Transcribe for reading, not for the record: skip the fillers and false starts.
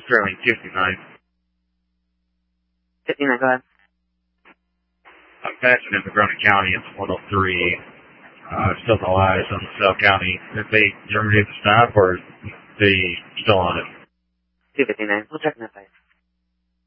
Sterling 259. 59, go ahead. I'm passing in Verona County. It's 103. Still no eyes on the South County. Did they terminate the stop or are they still on it? 259. We'll check in that place.